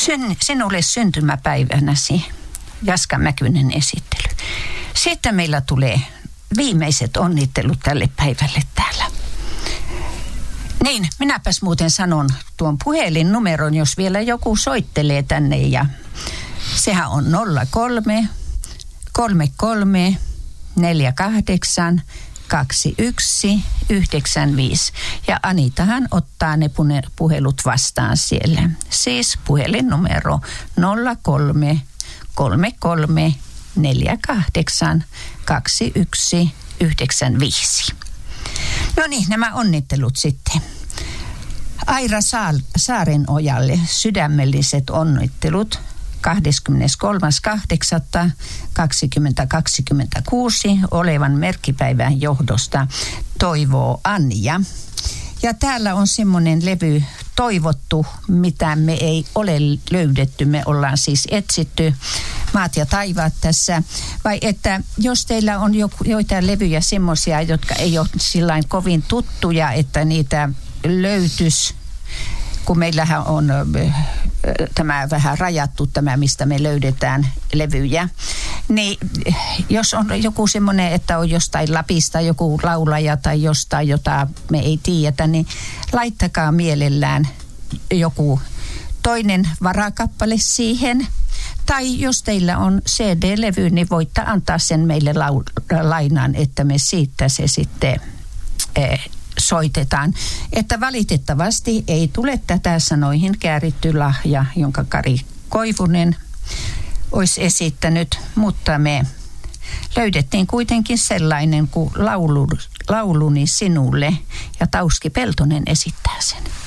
Sinulle syntymäpäivänäsi, Jaska Mäkynen esittely. Sitten meillä tulee viimeiset onnittelut tälle päivälle täällä. Niin, minäpäs muuten sanon tuon puhelinnumeron, jos vielä joku soittelee tänne. Ja sehän on 03 33 48 21 95. Ja Anitahan ottaa ne puhelut vastaan siellä. Siis puhelinnumero 03 33 48 21 95. No niin, nämä onnittelut sitten. Aira Saarenojalle sydämelliset onnittelut 23.8.2026 olevan merkkipäivän johdosta toivoo Anja. Ja täällä on semmoinen levy toivottu, mitä me ei ole löydetty. Me ollaan siis etsitty Maat ja taivaat tässä. Vai että jos teillä on joitain levyjä semmoisia, jotka ei ole sillain kovin tuttuja, että niitä löytyisi, kun meillähän on tämä vähän rajattu, tämä mistä me löydetään levyjä. Niin jos on joku semmoinen, että on jostain Lapista joku laulaja tai jostain, jota me ei tiedetä, niin laittakaa mielellään joku toinen varakappale siihen. Tai jos teillä on CD-levy, niin voitte antaa sen meille lainaan, että me siitä se sitten soitetaan. Että valitettavasti ei tule tätä sanoihin kääritty lahja, jonka Kari Koivunen olisi esittänyt, mutta me löydettiin kuitenkin sellainen kuin lauluni sinulle, ja Tauski Peltonen esittää sen.